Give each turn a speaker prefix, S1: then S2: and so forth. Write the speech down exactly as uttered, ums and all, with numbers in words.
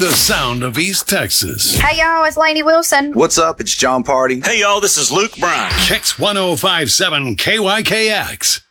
S1: The sound of East Texas.
S2: Hey, y'all, it's Lainey Wilson.
S3: What's up? It's John Party.
S4: Hey, y'all, this is Luke Bryan.
S1: Kicks one oh five point seven K Y K X.